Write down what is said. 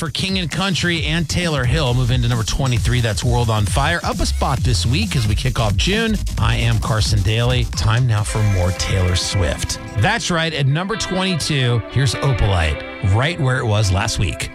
for King and Country and Taylor Hill. Move into number 23. That's World on Fire. Up a spot this week as we kick off June. I am Carson Daly. Time now for more Taylor Swift. That's right. At number 22, here's Opalite, right where it was last week.